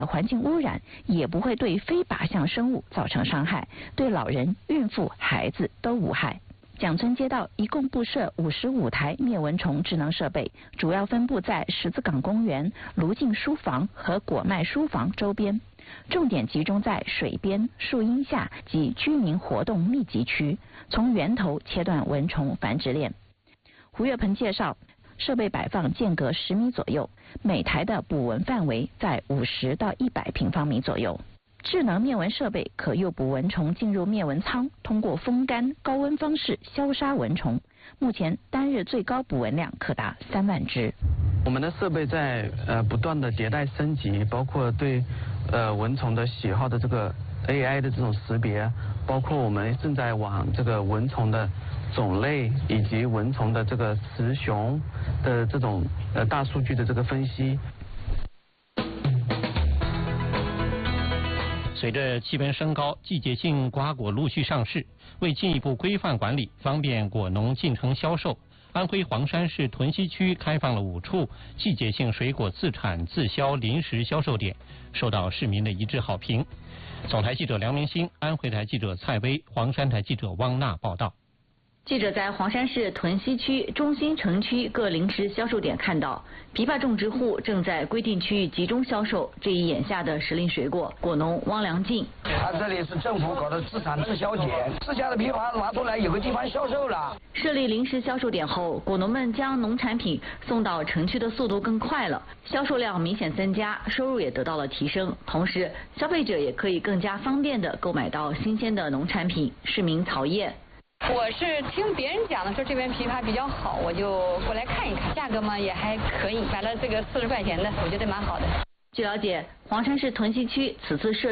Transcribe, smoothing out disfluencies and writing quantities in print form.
环境污染，也不会对非靶向生物造成伤害，对老人、孕妇、孩子都无害。蒋村街道一共布设55台灭蚊虫智能设备，主要分布在十字岗公园、卢靖书房和果麦书房周边，重点集中在水边、树荫下及居民活动密集区，从源头切断蚊虫繁殖链。胡月鹏介绍，设备摆放间隔10米左右，每台的捕蚊范围在50到100平方米左右。智能灭蚊设备可诱捕蚊虫进入灭蚊舱，通过风干、高温方式消杀蚊虫。目前单日最高捕蚊量可达3万只。 我们的设备在不断的迭代升级，包括对蚊虫的喜好的这个 AI 的这种识别，包括我们正在往这个蚊虫的种类以及蚊虫的这个雌雄的这种大数据的这个分析。 随着气温升高，季节性瓜果陆续上市。为进一步规范管理，方便果农进城销售，安徽黄山市屯溪区开放了5处季节性水果自产自销临时销售点，受到市民的一致好评。总台记者梁明星，安徽台记者蔡薇，黄山台记者汪娜报道。 记者在黄山市屯溪区、中心城区各临时销售点看到，枇杷种植户正在规定区域集中销售这一眼下的时令水果。果农汪良进， 他这里是政府搞的自产自销点，自家的枇杷拿出来有个地方销售了。 设立临时销售点后，果农们将农产品送到城区的速度更快了，销售量明显增加，收入也得到了提升。同时，消费者也可以更加方便地购买到新鲜的农产品。市民曹燕。 我是听别人讲的，说这边枇杷比较好，我就过来看一看，价格嘛也还可以，买了这个40块钱的，我觉得蛮好的。 据了解，黄山市屯溪区此次设